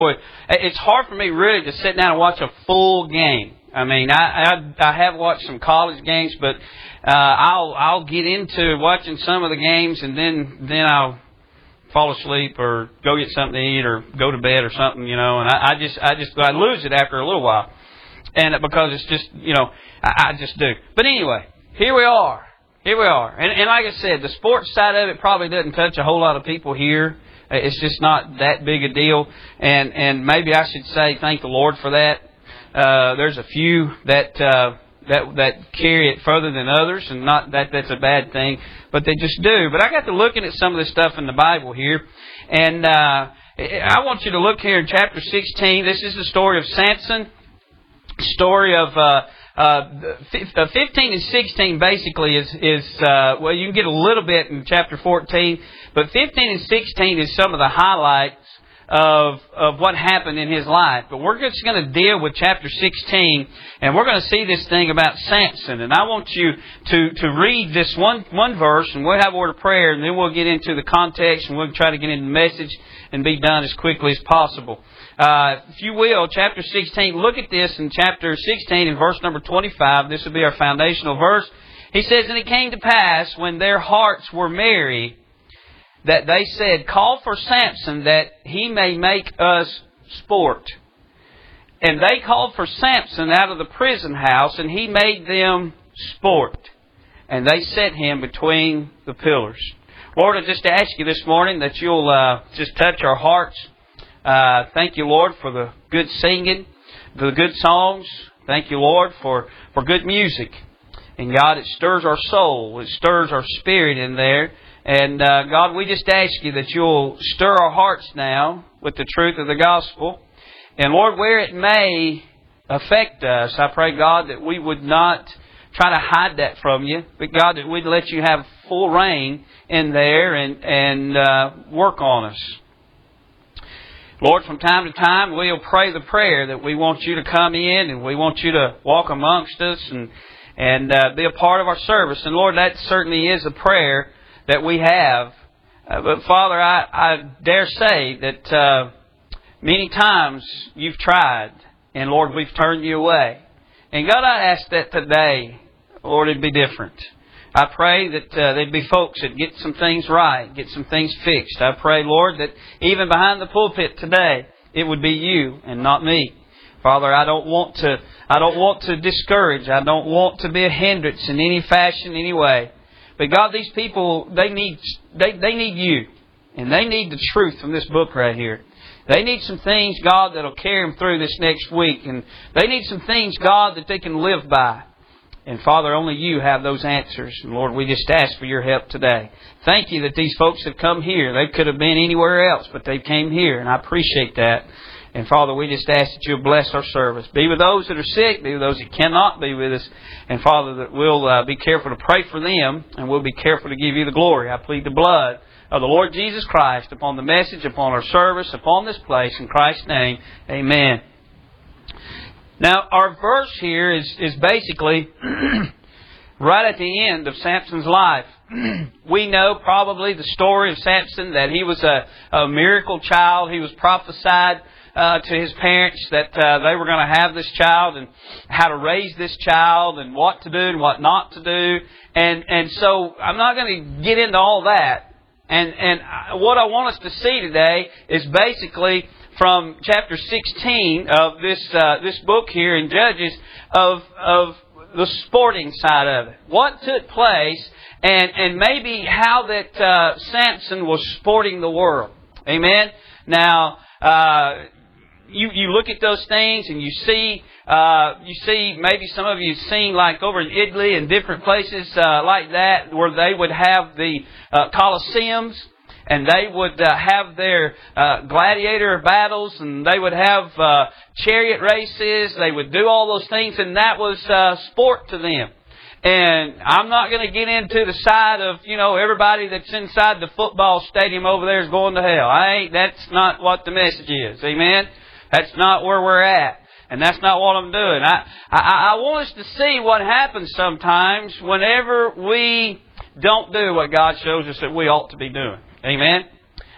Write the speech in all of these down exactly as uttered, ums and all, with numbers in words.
Boy, it's hard for me really to sit down and watch a full game. I mean, I I, I have watched some college games, but uh, I'll I'll get into watching some of the games, and then then I'll fall asleep or go get something to eat or go to bed or something, you know. And I, I just I just I lose it after a little while, and because it's just you know I, I just do. But anyway, here we are, here we are, and and like I said, the sports side of it probably doesn't touch a whole lot of people here. It's just not that big a deal, and and maybe I should say thank the Lord for that. Uh, there's a few that uh, that that carry it further than others, and not that that's a bad thing, but they just do. But I got to looking at some of this stuff in the Bible here, and uh, I want you to look here in chapter sixteen. This is the story of Samson, story of. Uh, Uh, fifteen and sixteen basically is, is uh, well, you can get a little bit in chapter fourteen, but fifteen and sixteen is some of the highlights of of what happened in his life. But we're just going to deal with chapter sixteen, and we're going to see this thing about Samson. And I want you to, to read this one, one verse, and we'll have a word of prayer, and then we'll get into the context, and we'll try to get into the message and be done as quickly as possible. Uh, if you will, chapter sixteen, look at this in chapter sixteen in verse number twenty-five. This will be our foundational verse. He says, "And it came to pass, when their hearts were merry, that they said, Call for Samson, that he may make us sport. And they called for Samson out of the prison house, and he made them sport. And they set him between the pillars." Lord, I just ask you this morning that you'll uh, just touch our hearts. Uh, thank you, Lord, for the good singing, the good songs. Thank you, Lord, for, for good music. And God, it stirs our soul. It stirs our spirit in there. And uh, God, we just ask you that you'll stir our hearts now with the truth of the gospel. And Lord, where it may affect us, I pray, God, that we would not try to hide that from you, but God, that we'd let you have full reign in there and, and uh, work on us. Lord, from time to time, we'll pray the prayer that we want you to come in and we want you to walk amongst us and and uh, be a part of our service. And Lord, that certainly is a prayer that we have. Uh, but Father, I, I dare say that uh, many times you've tried, and Lord, we've turned you away. And God, I ask that today, Lord, it'd be different. I pray that uh, there'd be folks that get some things right, get some things fixed. I pray, Lord, that even behind the pulpit today, it would be you and not me. Father, I don't want to, I don't want to discourage. I don't want to be a hindrance in any fashion, any way. But God, these people, they need, they, they need you. And they need the truth from this book right here. They need some things, God, that'll carry them through this next week. And they need some things, God, that they can live by. And Father, only you have those answers. And Lord, we just ask for your help today. Thank you that these folks have come here. They could have been anywhere else, but they came here. And I appreciate that. And Father, we just ask that you'll bless our service. Be with those that are sick. Be with those that cannot be with us. And Father, that we'll uh, be careful to pray for them. And we'll be careful to give you the glory. I plead the blood of the Lord Jesus Christ upon the message, upon our service, upon this place. In Christ's name, amen. Now, our verse here is, is basically right at the end of Samson's life. We know probably the story of Samson, that he was a, a miracle child. He was prophesied uh, to his parents that uh, they were going to have this child and how to raise this child and what to do and what not to do. And, and so I'm not going to get into all that. And, and what I want us to see today is basically from chapter sixteen of this uh, this book here in Judges of of the sporting side of it. What took place, and and maybe how that uh, Samson was sporting the world. Amen. Now uh, you you look at those things and you see uh, you see maybe some of you have seen like over in Italy and different places uh, like that where they would have the uh, Colosseums. And they would uh, have their uh, gladiator battles, and they would have uh, chariot races. They would do all those things, and that was uh, sport to them. And I'm not going to get into the side of, you know, everybody that's inside the football stadium over there is going to hell. I ain't. That's not what the message is. Amen? That's not where we're at. And that's not what I'm doing. I, I, I want us to see what happens sometimes whenever we don't do what God shows us that we ought to be doing. Amen?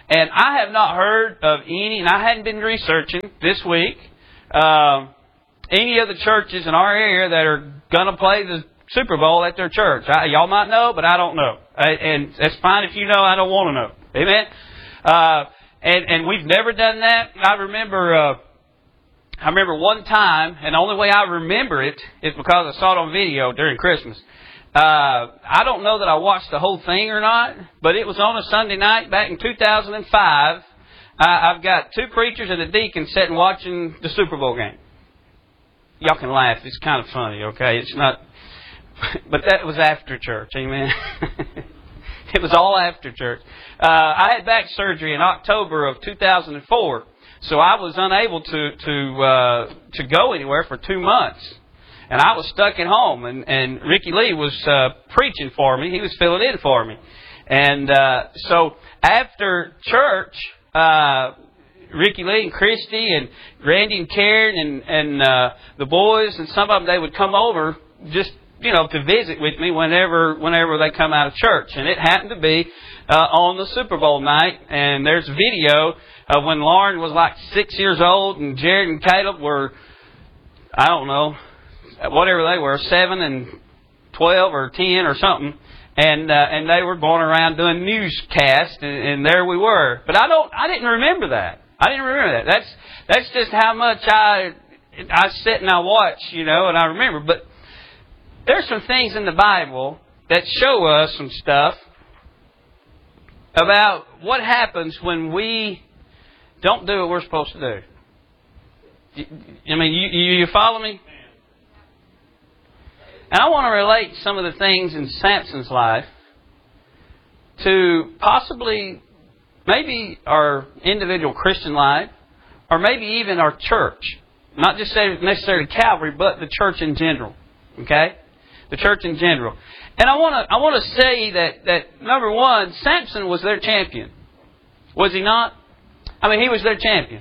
And I have not heard of any, and I hadn't been researching this week, um, any of the churches in our area that are going to play the Super Bowl at their church. I, y'all might know, but I don't know. I, and that's fine if you know. I don't want to know. Amen? Uh, and, and we've never done that. I remember, uh, I remember one time, and the only way I remember it is because I saw it on video during Christmas. Uh, I don't know that I watched the whole thing or not, but it was on a Sunday night back in two thousand five. I, I've got two preachers and a deacon sitting watching the Super Bowl game. Y'all can laugh. It's kind of funny, okay? It's not... But that was after church, amen? It was all after church. Uh, I had back surgery in October of two thousand four, so I was unable to to uh, to go anywhere for two months. And I was stuck at home, and, and Ricky Lee was uh, preaching for me. He was filling in for me. And uh, so after church, uh, Ricky Lee and Christy and Randy and Karen and, and uh, the boys and some of them, they would come over just, you know, to visit with me whenever whenever they come out of church. And it happened to be uh, on the Super Bowl night. And there's video of when Lauren was like six years old and Jared and Caleb were, I don't know, whatever they were, seven and twelve or ten or something, and uh, and they were going around doing newscasts, and, and there we were. But I don't, I didn't remember that. I didn't remember that. That's that's just how much I I sit and I watch, you know, and I remember. But there's some things in the Bible that show us some stuff about what happens when we don't do what we're supposed to do. I mean, you you, you follow me? And I want to relate some of the things in Samson's life to possibly maybe our individual Christian life, or maybe even our church. Not just necessarily Calvary, but the church in general. Okay? The church in general. And I want to I want to say that, that, number one, Samson was their champion. Was he not? I mean, he was their champion.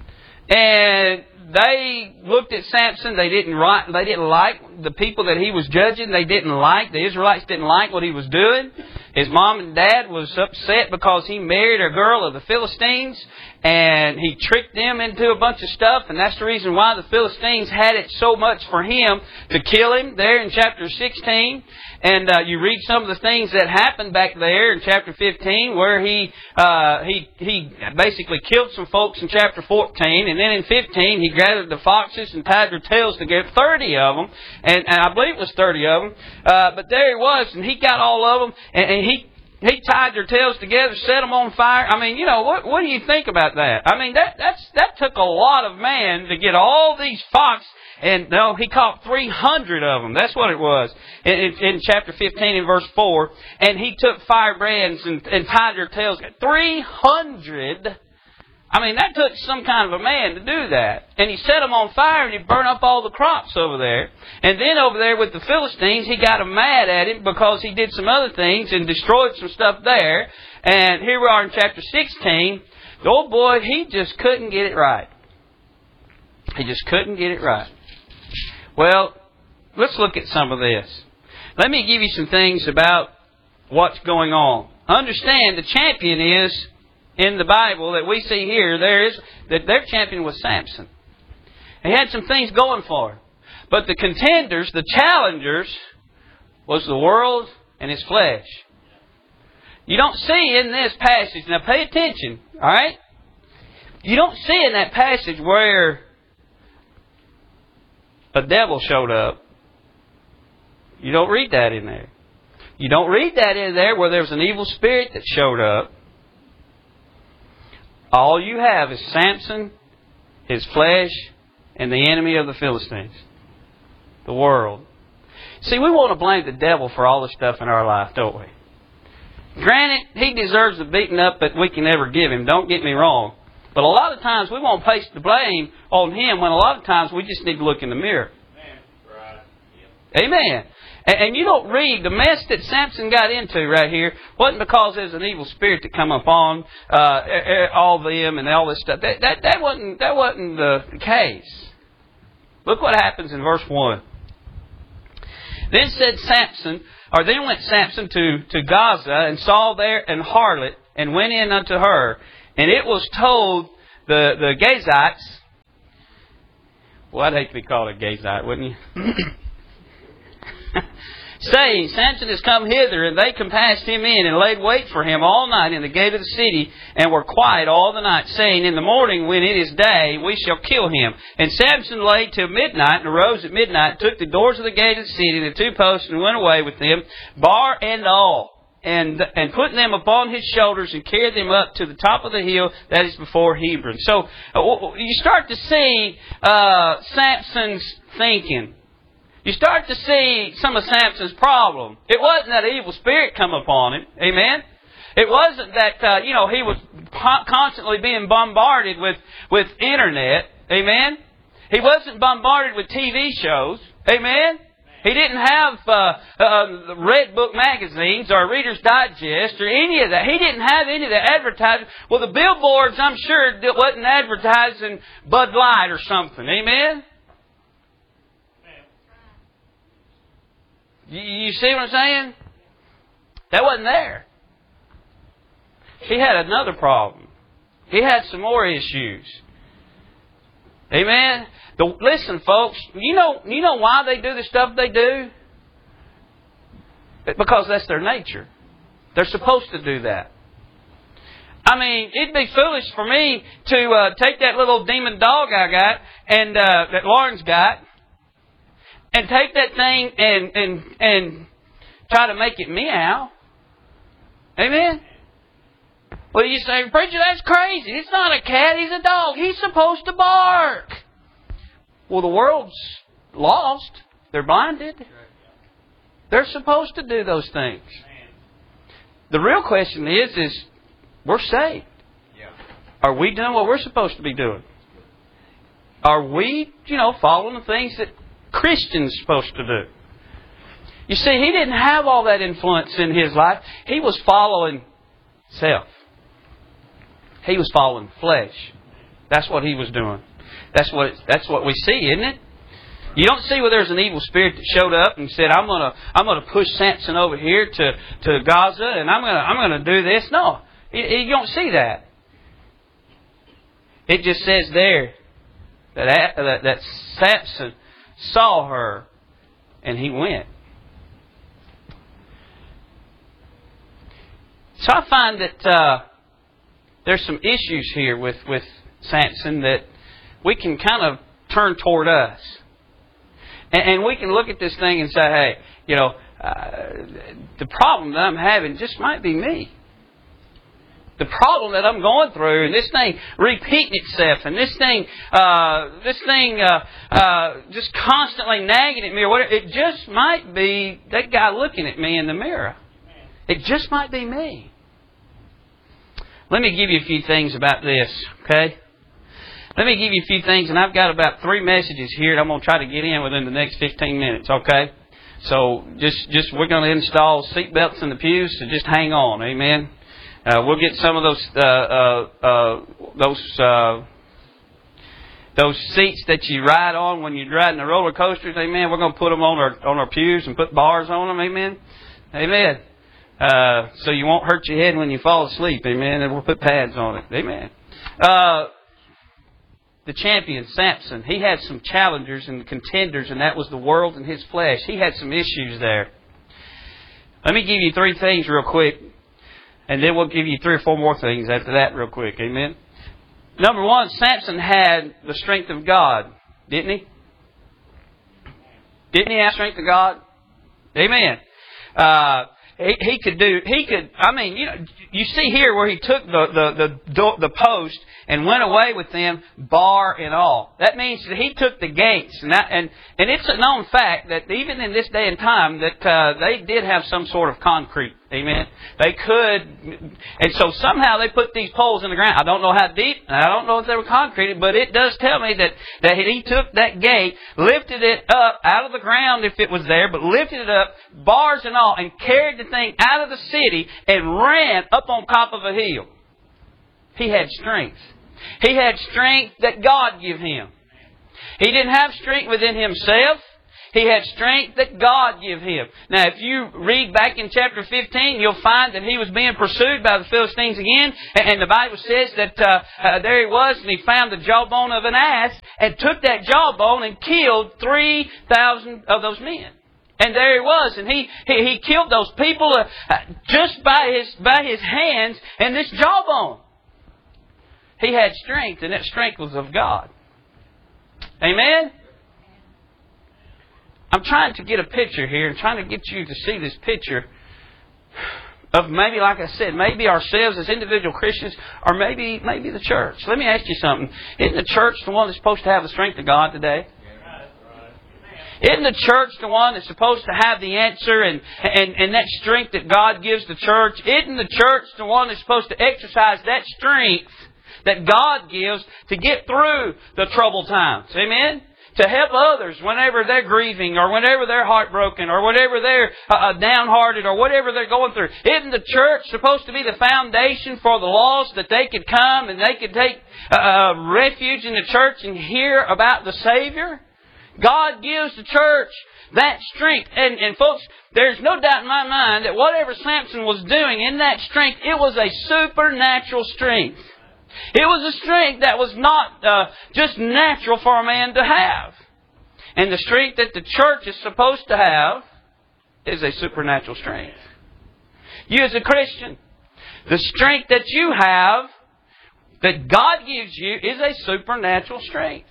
And they looked at Samson. They didn't right, They didn't like the people that he was judging. They didn't like, the Israelites didn't like what he was doing. His mom and dad was upset because he married a girl of the Philistines. And he tricked them into a bunch of stuff. And that's the reason why the Philistines had it so much for him to kill him there in chapter sixteen. And uh, you read some of the things that happened back there in chapter fifteen, where he uh, he he basically killed some folks in chapter fourteen, and then in fifteen he gathered the foxes and tied their tails together, thirty of them, and, and I believe it was thirty of them. Uh, but there he was, and he got all of them, and, and he he tied their tails together, set them on fire. I mean, you know, what what do you think about that? I mean, that that's that took a lot of man to get all these foxes. And no, he caught three hundred of them. That's what it was. In, in, in chapter fifteen and verse four. And he took firebrands and, and tied their tails. three hundred. I mean, that took some kind of a man to do that. And he set them on fire and he burned up all the crops over there. And then over there with the Philistines, he got them mad at him because he did some other things and destroyed some stuff there. And here we are in chapter sixteen. The old boy, he just couldn't get it right. He just couldn't get it right. Well, let's look at some of this. Let me give you some things about what's going on. Understand the champion is, in the Bible that we see here, there is that their champion was Samson. He had some things going for him. But the contenders, the challengers, was the world and his flesh. You don't see in this passage, now pay attention, alright? You don't see in that passage where a devil showed up. You don't read that in there. You don't read that in there where there's an evil spirit that showed up. All you have is Samson, his flesh, and the enemy of the Philistines. The world. See, we want to blame the devil for all the stuff in our life, don't we? Granted, he deserves the beating up that we can ever give him. Don't get me wrong. But a lot of times we won't place the blame on him when a lot of times we just need to look in the mirror. Amen. Right. Yep. Amen. And, and you don't read the mess that Samson got into right here wasn't because there's an evil spirit that come upon uh, all them and all this stuff. That that, that wasn't that wasn't the case. Look what happens in verse one. Then said Samson, or then went Samson to, to Gaza and saw there an harlot and went in unto her. And it was told the, the Gazites, well, I'd hate to be called a Gazite, wouldn't you? Saying, Samson has come hither, and they compassed him in, and laid wait for him all night in the gate of the city, and were quiet all the night, saying, in the morning, when it is day, we shall kill him. And Samson lay till midnight, and arose at midnight, took the doors of the gate of the city, and the two posts, and went away with them, bar and all, and and put them upon his shoulders, and carried them up to the top of the hill that is before Hebron. So, uh, you start to see uh, Samson's thinking. You start to see some of Samson's problem. It wasn't that evil spirit come upon him. Amen? It wasn't that, uh, you know, he was constantly being bombarded with, with internet. Amen? He wasn't bombarded with T V shows. Amen? He didn't have uh, uh, Red Book magazines or Reader's Digest or any of that. He didn't have any of the advertising. Well, the billboards, I'm sure, wasn't advertising Bud Light or something. Amen? You see what I'm saying? That wasn't there. He had another problem. He had some more issues. Amen? The, listen, folks, you know, you know why they do the stuff they do? Because that's their nature. They're supposed to do that. I mean, it'd be foolish for me to uh, take that little demon dog I got, and uh, that Lauren's got, and take that thing and, and and try to make it meow. Amen? Well, you say, preacher, that's crazy. It's not a cat, he's a dog. He's supposed to bark. Well, the world's lost. They're blinded. They're supposed to do those things. The real question is, is we're saved. Are we doing what we're supposed to be doing? Are we, you know, following the things that Christians supposed to do? You see, he didn't have all that influence in his life. He was following self. He was following flesh. That's what he was doing. That's what that's what we see, isn't it? You don't see where there's an evil spirit that showed up and said, "I'm gonna I'm gonna push Samson over here to, to Gaza, and I'm gonna I'm gonna do this." No, you, you don't see that. It just says there that that, that Samson saw her, and he went. So I find that uh, there's some issues here with, with Samson that we can kind of turn toward us. And, and we can look at this thing and say, hey, you know, uh, the problem that I'm having just might be me. The problem that I'm going through, and this thing repeating itself, and this thing, uh, this thing, uh, uh, just constantly nagging at me, or whatever, it just might be that guy looking at me in the mirror. It just might be me. Let me give you a few things about this, okay? Let me give you a few things, and I've got about three messages here that I'm going to try to get in within the next fifteen minutes, okay? So just, just we're going to install seatbelts in the pews, so just hang on, amen? Uh, we'll get some of those uh, uh, uh, those uh, those seats that you ride on when you're riding the roller coasters. Amen. We're going to put them on our on our pews and put bars on them. Amen. Amen. Uh, so you won't hurt your head when you fall asleep. Amen. And we'll put pads on it. Amen. Uh, the champion Samson, he had some challengers and contenders, and that was the world and his flesh. He had some issues there. Let me give you three things real quick. And then we'll give you three or four more things after that real quick. Amen. Number one, Samson had the strength of God. Didn't he? Didn't he have strength of God? Amen. Uh, he, he could do, he could, I mean, you know, you see here where he took the, the, the, the post and went away with them, bar and all. That means that he took the gates. And that, and, and it's a known fact that even in this day and time that uh, they did have some sort of concrete. Amen. They could, and so somehow they put these poles in the ground. I don't know how deep, and I don't know if they were concreted, but it does tell me that, that he took that gate, lifted it up out of the ground if it was there, but lifted it up, bars and all, and carried the thing out of the city and ran up on top of a hill. He had strength. He had strength that God gave him. He didn't have strength within himself. He had strength that God gave him. Now, if you read back in chapter fifteen, you'll find that he was being pursued by the Philistines again. And the Bible says that uh, uh, there he was, and he found the jawbone of an ass and took that jawbone and killed three thousand of those men. And there he was, and he he, he killed those people uh, just by his by his hands and this jawbone. He had strength, and that strength was of God. Amen? I'm trying to get a picture here, and trying to get you to see this picture of maybe, like I said, maybe ourselves as individual Christians, or maybe maybe the church. Let me ask you something. Isn't the church the one that's supposed to have the strength of God today? Isn't the church the one that's supposed to have the answer and, and, and that strength that God gives the church? Isn't the church the one that's supposed to exercise that strength that God gives to get through the troubled times? Amen? To help others whenever they're grieving, or whenever they're heartbroken, or whenever they're uh, downhearted, or whatever they're going through. Isn't the church supposed to be the foundation for the lost, that they could come and they could take uh, refuge in the church and hear about the Savior? God gives the church that strength. And, and folks, there's no doubt in my mind that whatever Samson was doing in that strength, it was a supernatural strength. It was a strength that was not uh, just natural for a man to have. And the strength that the church is supposed to have is a supernatural strength. You as a Christian, the strength that you have, that God gives you, is a supernatural strength.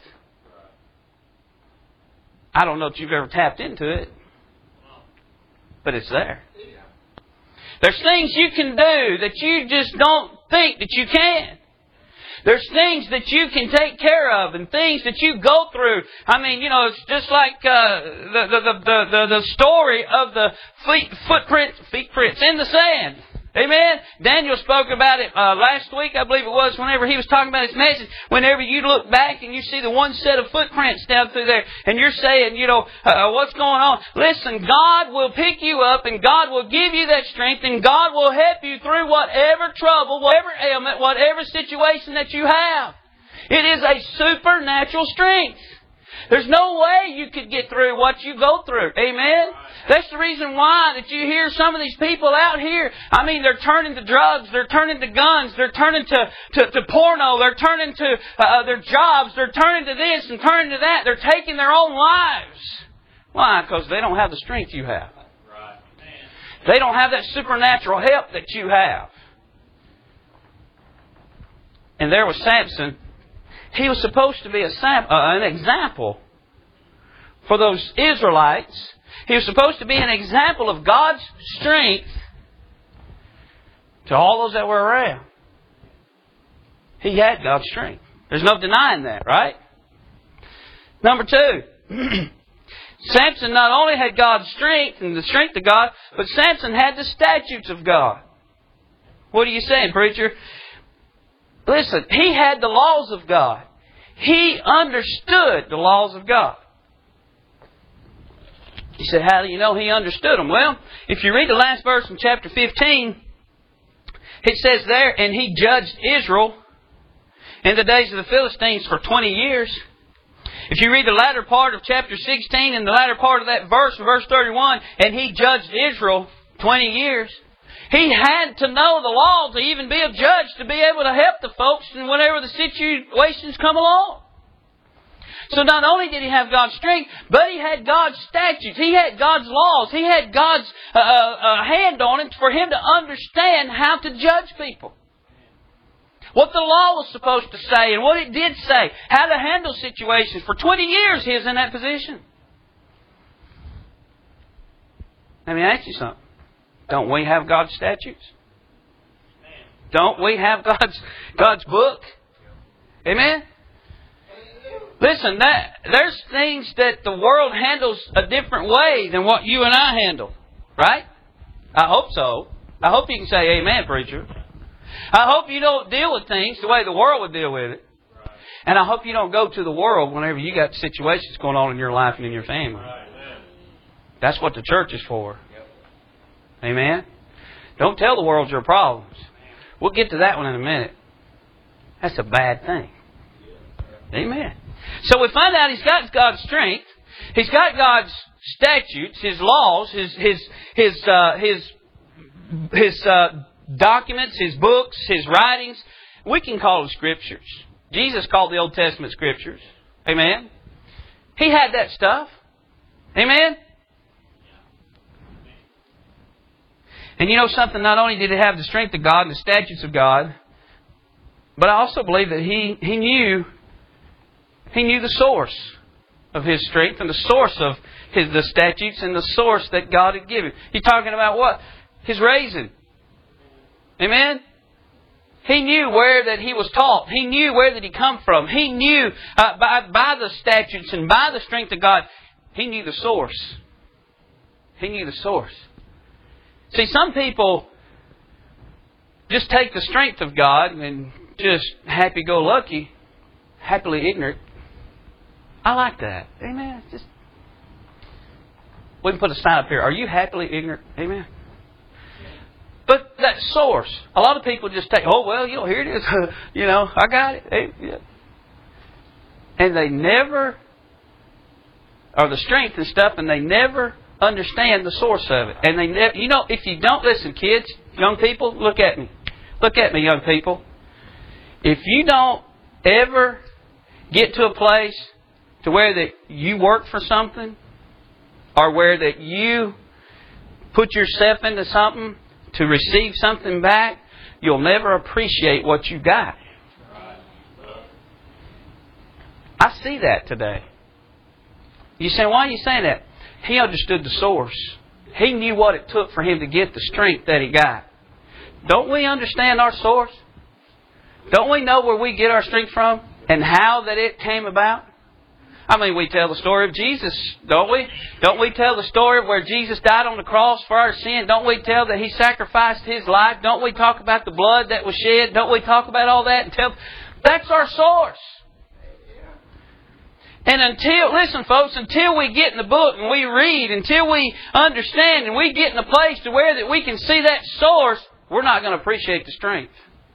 I don't know if you've ever tapped into it, but it's there. There's things you can do that you just don't think that you can. There's things that you can take care of and things that you go through. I mean, you know, it's just like uh, the, the, the, the, the story of the feet, footprints, footprints in the sand. Amen? Daniel spoke about it uh, last week, I believe it was, whenever he was talking about his message. Whenever you look back and you see the one set of footprints down through there, and you're saying, you know, uh, what's going on? Listen, God will pick you up, and God will give you that strength, and God will help you through whatever trouble, whatever ailment, whatever situation that you have. It is a supernatural strength. There's no way you could get through what you go through. Amen? That's the reason why that you hear some of these people out here, I mean, they're turning to drugs, they're turning to guns, they're turning to, to, to porno, they're turning to uh, their jobs, they're turning to this and turning to that. They're taking their own lives. Why? Because they don't have the strength you have. They don't have that supernatural help that you have. And there was Samson. He was supposed to be a sam- uh, an example for those Israelites. He was supposed to be an example of God's strength to all those that were around. He had God's strength. There's no denying that, right? Number two, Samson not only had God's strength and the strength of God, but Samson had the statutes of God. What are you saying, preacher? Listen, he had the laws of God. He understood the laws of God. You said, how do you know he understood them? Well, if you read the last verse in chapter fifteen, it says there, and he judged Israel in the days of the Philistines for twenty years. If you read the latter part of chapter sixteen and the latter part of that verse, verse thirty-one, and he judged Israel twenty years. He had to know the law to even be a judge, to be able to help the folks in whatever the situations come along. So not only did he have God's strength, but he had God's statutes. He had God's laws. He had God's uh, uh, hand on it for him to understand how to judge people. What the law was supposed to say and what it did say. How to handle situations. For twenty years he was in that position. Let me ask you something. Don't we have God's statutes? Don't we have God's God's book? Amen? Listen, that there's things that the world handles a different way than what you and I handle. Right? I hope so. I hope you can say amen, preacher. I hope you don't deal with things the way the world would deal with it. And I hope you don't go to the world whenever you got situations going on in your life and in your family. That's what the church is for. Amen? Don't tell the world your problems. We'll get to that one in a minute. That's a bad thing. Amen. So we find out he's got God's strength. He's got God's statutes, His laws, His His His uh, His His uh, documents, His books, His writings, we can call them Scriptures. Jesus called the Old Testament Scriptures. Amen. He had that stuff. Amen. And you know something? Not only did He have the strength of God and the statutes of God, but I also believe that He He knew He knew the source of His strength and the source of His the statutes and the source that God had given. He's talking about what? His raising. Amen? He knew where that He was taught. He knew where that He come from. He knew uh, by, by the statutes and by the strength of God, He knew the source. He knew the source. See, some people just take the strength of God and just happy-go-lucky, happily ignorant. I like that. Amen. Just we can put a sign up here. Are you happily ignorant? Amen. But that source, a lot of people just take, oh, well, you know, here it is. You know, I got it. Hey, yeah. And they never, or the strength and stuff, and they never understand the source of it. And they never, you know, if you don't listen, kids, young people, look at me. Look at me, young people. If you don't ever get to a place to where that you work for something, or where that you put yourself into something to receive something back, you'll never appreciate what you got. I see that today. You say, why are you saying that? He understood the source. He knew what it took for him to get the strength that he got. Don't we understand our source? Don't we know where we get our strength from and how that it came about? I mean, we tell the story of Jesus, don't we? Don't we tell the story of where Jesus died on the cross for our sin? Don't we tell that He sacrificed His life? Don't we talk about the blood that was shed? Don't we talk about all that and tell... That's our source. And until, listen folks, until we get in the book and we read, until we understand and we get in a place to where that we can see that source, we're not going to appreciate the strength.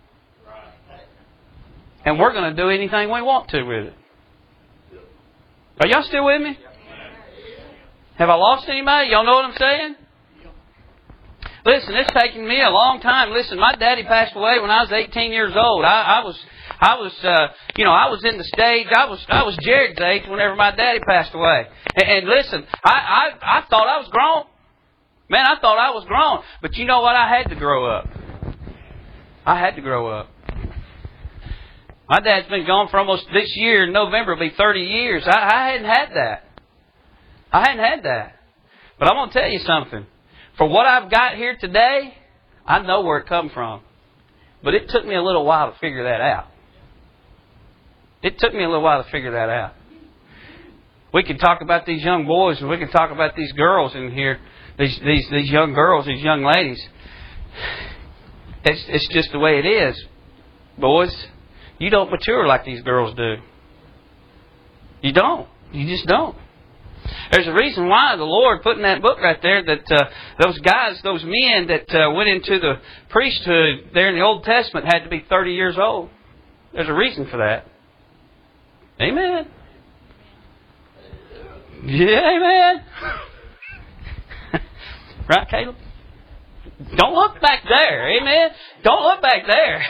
And we're going to do anything we want to with it. Are y'all still with me? Have I lost anybody? Y'all know what I'm saying? Listen, it's taken me a long time. Listen, my daddy passed away when I was eighteen years old. I, I was, I was, uh, you know, I was in the stage. I was, I was Jared's age whenever my daddy passed away. And, and listen, I, I, I thought I was grown. Man, I thought I was grown. But you know what? I had to grow up. I had to grow up. My dad's been gone for almost this year. In November will be thirty years. I, I hadn't had that. I hadn't had that. But I'm going to tell you something. For what I've got here today, I know where it come from. But it took me a little while to figure that out. It took me a little while to figure that out. We can talk about these young boys and we can talk about these girls in here. These these these young girls, these young ladies. It's it's just the way it is. Boys, you don't mature like these girls do. You don't. You just don't. There's a reason why the Lord put in that book right there that uh, those guys, those men that uh, went into the priesthood there in the Old Testament had to be thirty years old. There's a reason for that. Amen. Yeah, amen. Right, Caleb? Don't look back there. Amen. Don't look back there.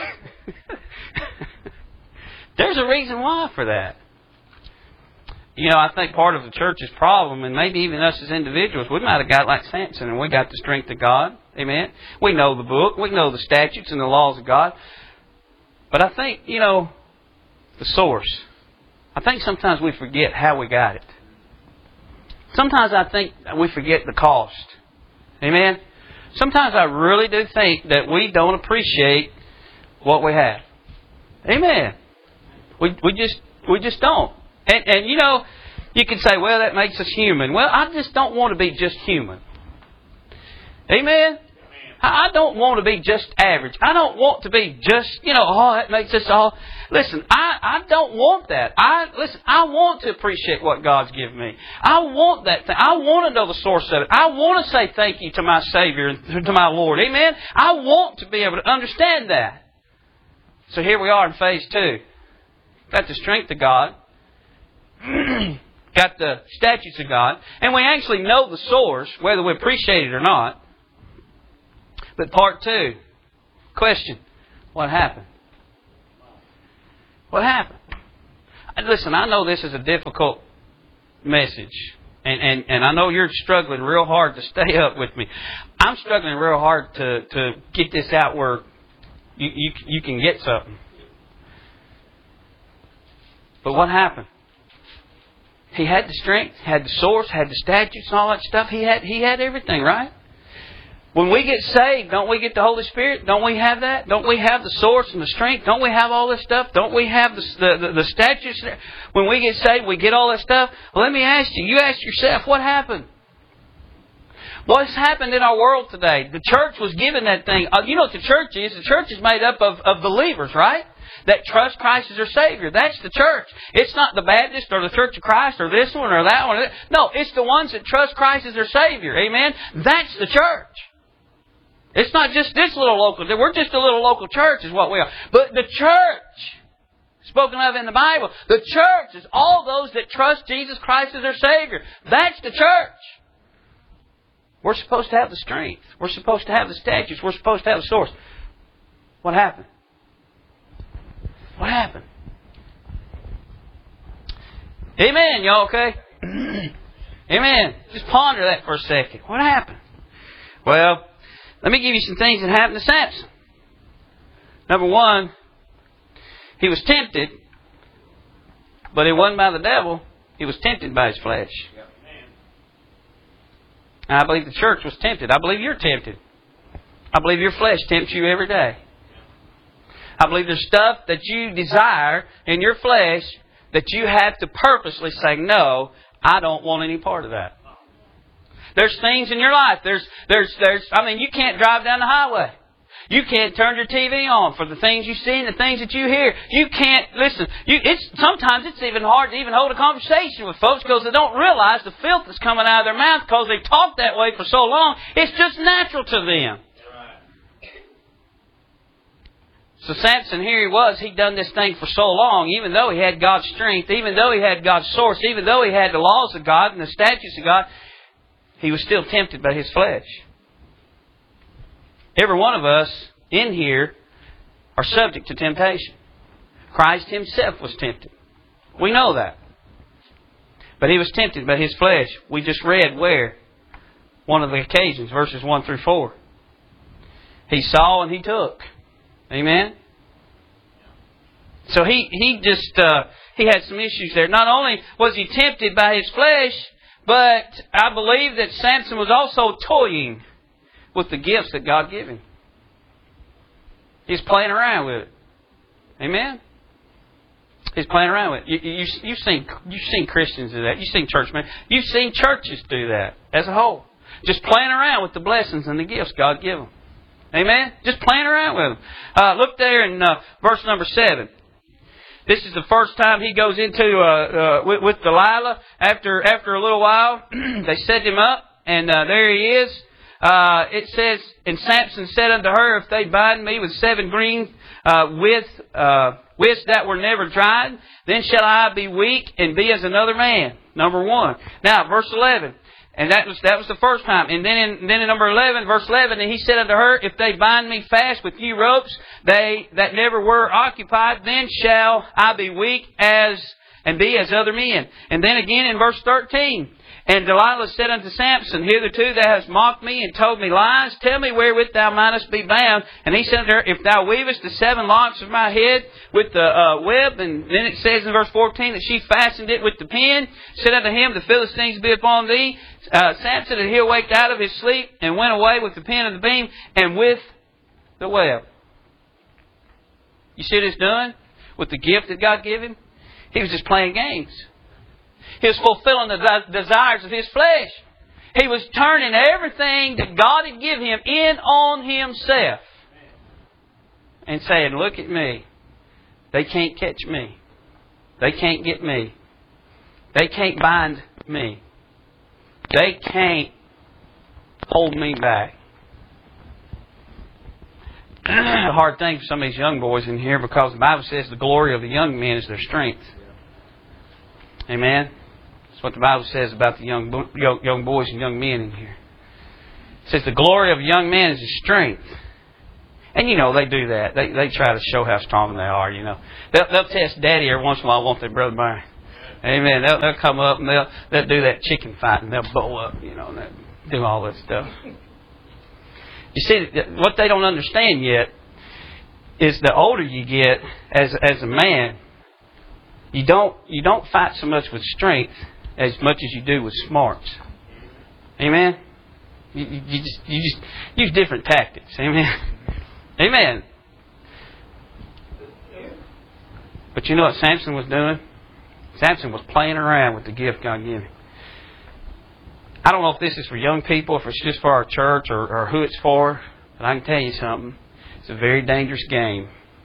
There's a reason why for that. You know, I think part of the church's problem, and maybe even us as individuals, we might have got like Samson and we got the strength of God. Amen. We know the book. We know the statutes and the laws of God. But I think, you know, the source. I think sometimes we forget how we got it. Sometimes I think we forget the cost. Amen. Sometimes I really do think that we don't appreciate what we have. Amen. We we just we just don't. And and you know, you can say, well, that makes us human. Well, I just don't want to be just human. Amen. I don't want to be just average. I don't want to be just, you know, oh, that makes us all. Listen, I, I don't want that. I listen. I want to appreciate what God's given me. I want that thing. I want to know the source of it. I want to say thank you to my Savior and to my Lord. Amen. I want to be able to understand that. So here we are in phase two. Got the strength of God. Got got the statutes of God, and we actually know the source, whether we appreciate it or not. But part two, question, what happened? What happened? Listen, I know this is a difficult message. And, and, and I know you're struggling real hard to stay up with me. I'm struggling real hard to, to get this out where you, you, you can get something. But what happened? He had the strength, had the source, had the statutes and all that stuff. He had, he had everything, right? When we get saved, don't we get the Holy Spirit? Don't we have that? Don't we have the source and the strength? Don't we have all this stuff? Don't we have the, the, the statutes? When we get saved, we get all that stuff? Well, let me ask you. You ask yourself, what happened? What's happened in our world today? The church was given that thing. Uh, you know what the church is? The church is made up of, of believers, right? That trust Christ as their Savior. That's the church. It's not the Baptist or the Church of Christ or this one or that one. No, it's the ones that trust Christ as their Savior. Amen? That's the church. It's not just this little local. We're just a little local church is what we are. But the church, spoken of in the Bible, the church is all those that trust Jesus Christ as their Savior. That's the church. We're supposed to have the strength. We're supposed to have the statutes. We're supposed to have the source. What happened? What happened? Amen, y'all, okay? Amen. Just ponder that for a second. What happened? Well, let me give you some things that happened to Samson. Number one, he was tempted, but it wasn't by the devil. He was tempted by his flesh. And I believe the church was tempted. I believe you're tempted. I believe your flesh tempts you every day. I believe there's stuff that you desire in your flesh that you have to purposely say, no, I don't want any part of that. There's things in your life. There's, there's, there's, I mean, you can't drive down the highway. You can't turn your T V on for the things you see and the things that you hear. You can't, listen, you, it's, sometimes it's even hard to even hold a conversation with folks because they don't realize the filth that's coming out of their mouth because they've talked that way for so long. It's just natural to them. So Samson, here he was, he'd done this thing for so long, even though he had God's strength, even though he had God's source, even though he had the laws of God and the statutes of God, he was still tempted by his flesh. Every one of us in here are subject to temptation. Christ Himself was tempted. We know that. But He was tempted by His flesh. We just read where? One of the occasions, verses one through four. He saw and He took. Amen? So He, he just, uh, He had some issues there. Not only was He tempted by His flesh, but I believe that Samson was also toying with the gifts that God gave him. He's playing around with it. Amen? He's playing around with it. You, you, you've seen, you've seen Christians do that. You've seen churchmen. You've seen churches do that as a whole. Just playing around with the blessings and the gifts God gave them. Amen? Just playing around with them. Uh, look there in uh, verse number seven. This is the first time he goes into uh, uh, with, with Delilah. After after a little while, they set him up, and uh, there he is. Uh, it says, and Samson said unto her, if they bind me with seven green uh, with uh, withs that were never dried, then shall I be weak and be as another man. Number one. Now, verse eleven. And that was that was the first time. And then in, then in number eleven, verse eleven, and he said unto her, if they bind me fast with few ropes, they that never were occupied, then shall I be weak as and be as other men. And then again in verse thirteen, and Delilah said unto Samson, hitherto thou hast mocked me and told me lies. Tell me wherewith thou mightest be bound. And he said unto her, if thou weavest the seven locks of my head with the uh, web. And then it says in verse fourteen that she fastened it with the pin. Said unto him, the Philistines be upon thee. Uh, Samson, and he awaked out of his sleep and went away with the pin and the beam and with the web. You see what he's done with the gift that God gave him? He was just playing games. He was fulfilling the desires of his flesh. He was turning everything that God had given him in on himself. And saying, look at me. They can't catch me. They can't get me. They can't bind me. They can't hold me back. A hard thing for some of these young boys in here because the Bible says the glory of the young men is their strength. Amen? That's what the Bible says about the young, young, young boys and young men in here. It says the glory of a young man is his strength. And you know, they do that. They they try to show how strong they are, you know. They'll, they'll test Daddy every once in a while, won't they, Brother Byron? Amen. They'll, they'll come up and they'll, they'll do that chicken fight and they'll bow up, you know, and they'll do all that stuff. You see, what they don't understand yet is the older you get as as a man, you don't you don't fight so much with strength as much as you do with smarts. Amen. You, you, you just you just use different tactics. Amen. Amen. But you know what Samson was doing? Samson was playing around with the gift God gave him. I don't know if this is for young people, if it's just for our church or, or who it's for, but I can tell you something. It's a very dangerous game.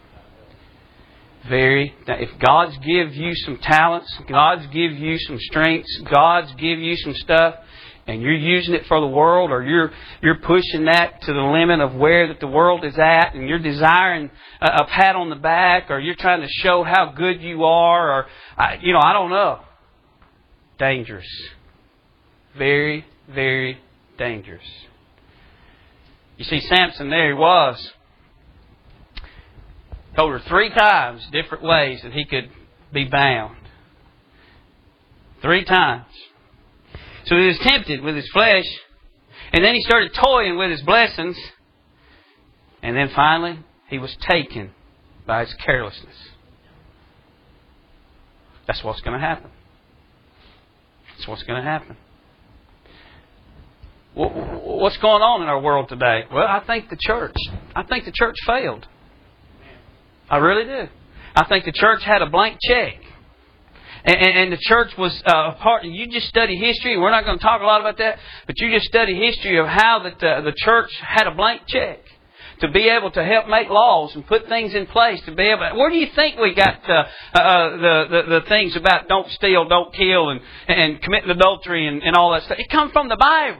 Very. If God's give you some talents, God's give you some strengths, God's give you some stuff, and you're using it for the world, or you're you're pushing that to the limit of where that the world is at, and you're desiring a, a pat on the back, or you're trying to show how good you are, or I, you know, I don't know. Dangerous. Very, very dangerous. You see, Samson, there he was. Told her three times, different ways that he could be bound. Three times. So he was tempted with his flesh. And then he started toying with his blessings. And then finally, he was taken by his carelessness. That's what's going to happen. That's what's going to happen. What's going on in our world today? Well, I think the church. I think the church failed. I really do. I think the church had a blank check. And, and, and the church was uh, a part. You just study history. We're not going to talk a lot about that. But you just study history of how that the, the church had a blank check to be able to help make laws and put things in place to be able. Where do you think we got uh, uh, the, the the things about don't steal, don't kill, and and committing adultery and, and all that stuff? It comes from the Bible.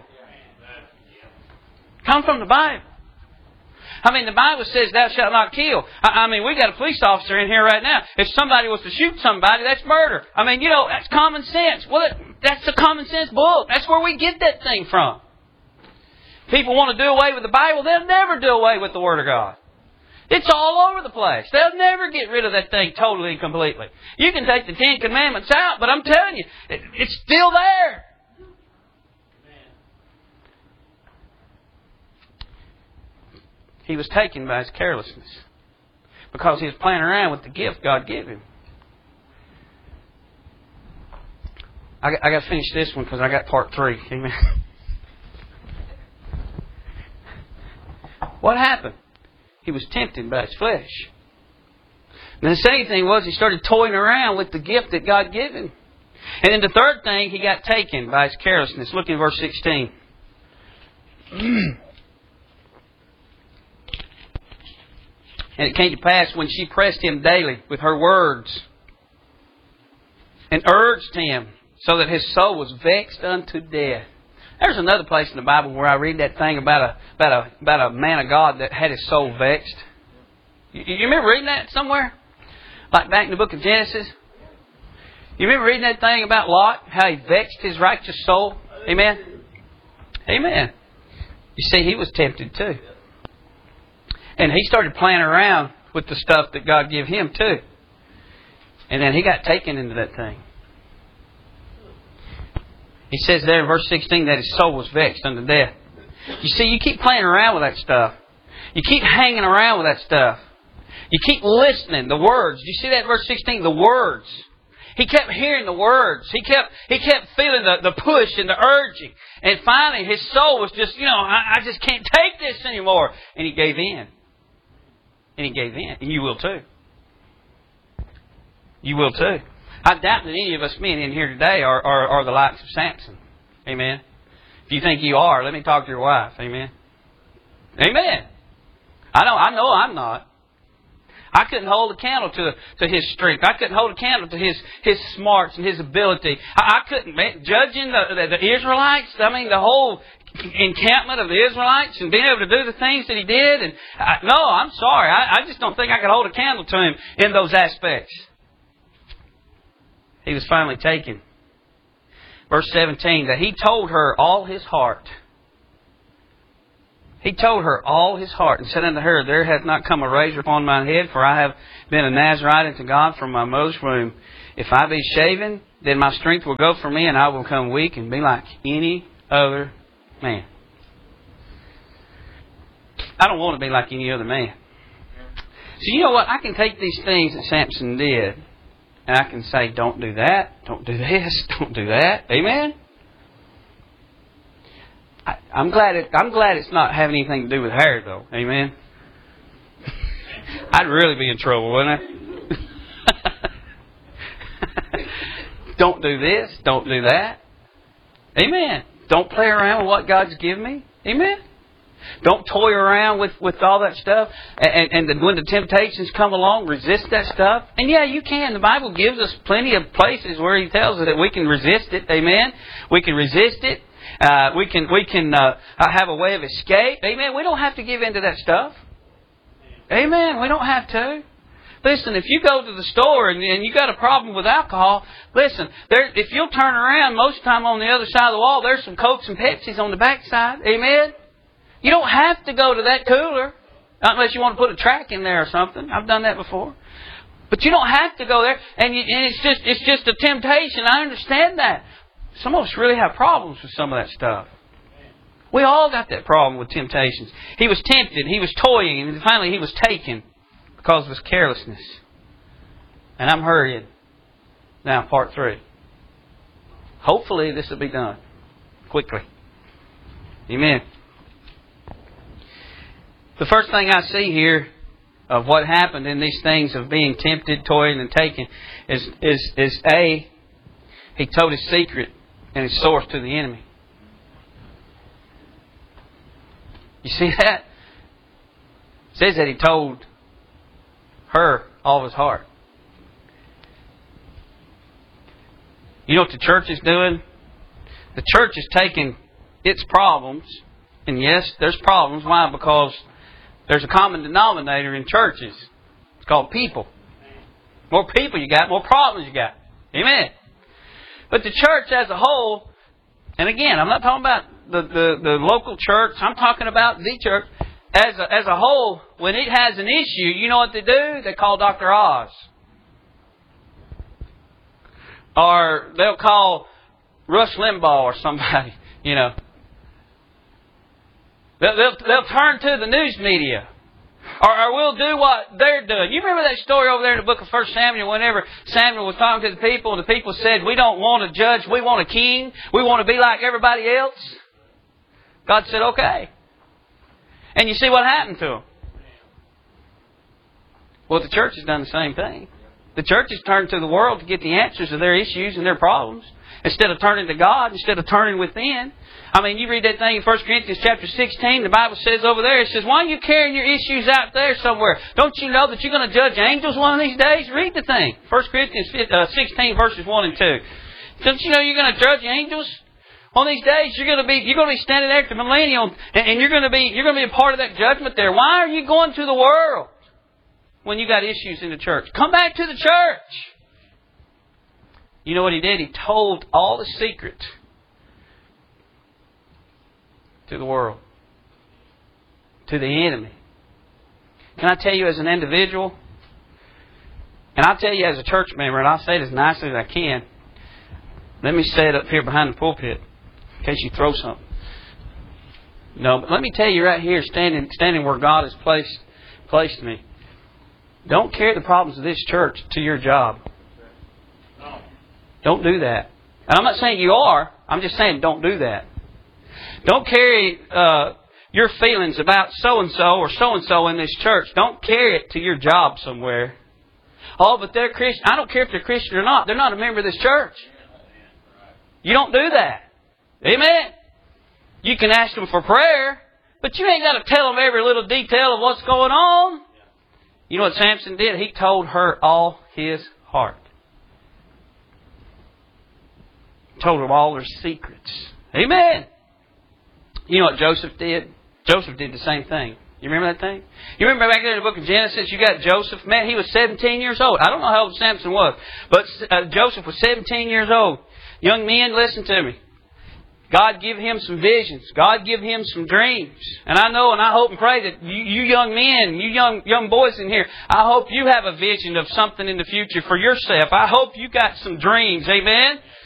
Come from the Bible. I mean, the Bible says thou shalt not kill. I, I mean, we got a police officer in here right now. If somebody was to shoot somebody, that's murder. I mean, you know, that's common sense. Well, that's the common sense book. That's where we get that thing from. People want to do away with the Bible. They'll never do away with the Word of God. It's all over the place. They'll never get rid of that thing totally and completely. You can take the Ten Commandments out, but I'm telling you, it, it's still there. He was taken by his carelessness because he was playing around with the gift God gave him. I got, I got to finish this one because I got part three. Amen. What happened? He was tempted by his flesh. And the second thing was he started toying around with the gift that God gave him. And then the third thing, he got taken by his carelessness. Look in verse sixteen. And it came to pass when she pressed him daily with her words and urged him so that his soul was vexed unto death. There's another place in the Bible where I read that thing about a about a about a man of God that had his soul vexed. You, you remember reading that somewhere? Like back in the book of Genesis? You remember reading that thing about Lot? How he vexed his righteous soul? Amen? Amen. You see, he was tempted too. And he started playing around with the stuff that God gave him too. And then he got taken into that thing. He says there in verse sixteen that his soul was vexed unto death. You see, you keep playing around with that stuff. You keep hanging around with that stuff. You keep listening, the words. Do you see that in verse sixteen? The words. He kept hearing the words. He kept he kept feeling the, the push and the urging. And finally his soul was just, you know, I, I just can't take this anymore. And he gave in. And he gave in. And you will too. You will too. I doubt that any of us men in here today are, are, are the likes of Samson. Amen. If you think you are, let me talk to your wife. Amen. Amen. I know, I know I'm not. I couldn't hold a candle to, to his strength. I couldn't hold a candle to his, his smarts and his ability. I, I couldn't, man, judging the, the, the Israelites, I mean, the whole encampment of the Israelites and being able to do the things that he did. And I, no, I'm sorry. I, I just don't think I could hold a candle to him in those aspects. He was finally taken. verse seventeen, that he told her all his heart. He told her all his heart, and said unto her, There hath not come a razor upon mine head, for I have been a Nazarite unto God from my mother's womb. If I be shaven, then my strength will go from me, and I will become weak and be like any other man. I don't want to be like any other man. So you know what? I can take these things that Samson did, and I can say, don't do that, don't do this, don't do that. Amen? I, I'm glad it, I'm glad it's not having anything to do with hair, though. Amen? I'd really be in trouble, wouldn't I? Don't do this, don't do that. Amen. Don't play around with what God's given me. Amen. Don't toy around with, with all that stuff. And, and, and when the temptations come along, resist that stuff. And yeah, you can. The Bible gives us plenty of places where He tells us that we can resist it. Amen. We can resist it. Uh, we can we can uh, have a way of escape. Amen. We don't have to give in to that stuff. Amen. We don't have to. Listen, if you go to the store and, and you got a problem with alcohol, listen, there, if you'll turn around, most of the time on the other side of the wall, there's some Cokes and Pepsis on the back side. Amen. You don't have to go to that cooler unless you want to put a track in there or something. I've done that before. But you don't have to go there. And, you, and it's just it's just a temptation. I understand that. Some of us really have problems with some of that stuff. We all got that problem with temptations. He was tempted. He was toying. And finally he was taken because of his carelessness. And I'm hurrying. Now, part three. Hopefully this will be done quickly. Amen. The first thing I see here of what happened in these things of being tempted, toying, and taken is, is, is A, he told his secret and his source to the enemy. You see that? It says that he told her all of his heart. You know what the church is doing? The church is taking its problems, and yes, there's problems. Why? Because there's a common denominator in churches. It's called people. More people you got, more problems you got. Amen. But the church as a whole, and again, I'm not talking about the, the, the local church. I'm talking about the church. As a, as a whole, when it has an issue, you know what they do? They call Doctor Oz. Or they'll call Rush Limbaugh or somebody, you know. They'll, they'll, they'll turn to the news media. Or, or we'll do what they're doing. You remember that story over there in the book of First Samuel, whenever Samuel was talking to the people and the people said, we don't want a judge, we want a king. We want to be like everybody else. God said, okay. And you see what happened to them. Well, the church has done the same thing. The church has turned to the world to get the answers to their issues and their problems. Instead of turning to God, instead of turning within. I mean, you read that thing in First Corinthians chapter sixteen, the Bible says over there, it says, why are you carrying your issues out there somewhere? Don't you know that you're going to judge angels one of these days? Read the thing. First Corinthians sixteen, verses one and two. Don't you know you're going to judge angels? One of these days, you're going to be you're going to be standing there at the millennium, and, and you're going to be you're going to be a part of that judgment there. Why are you going to the world when you got issues in the church? Come back to the church. You know what he did? He told all the secret to the world, to the enemy. Can I tell you as an individual, and I'll tell you as a church member, and I'll say it as nicely as I can. Let me say it up here behind the pulpit in case you throw something. No, but let me tell you right here, standing standing where God has placed placed me. Don't carry the problems of this church to your job. Don't do that. And I'm not saying you are. I'm just saying don't do that. Don't carry uh, your feelings about so-and-so or so-and-so in this church. Don't carry it to your job somewhere. Oh, but they're Christian. I don't care if they're Christian or not. They're not a member of this church. You don't do that. Amen. You can ask them for prayer, but you ain't got to tell them every little detail of what's going on. You know what Samson did? He told her all his heart. Told her all her secrets. Amen. You know what Joseph did? Joseph did the same thing. You remember that thing? You remember back there in the book of Genesis, you got Joseph. Man, he was seventeen years old. I don't know how old Samson was, but uh, Joseph was seventeen years old. Young men, listen to me. God give him some visions. God give him some dreams. And I know and I hope and pray that you, you young men, you young young boys in here, I hope you have a vision of something in the future for yourself. I hope you got some dreams. Amen?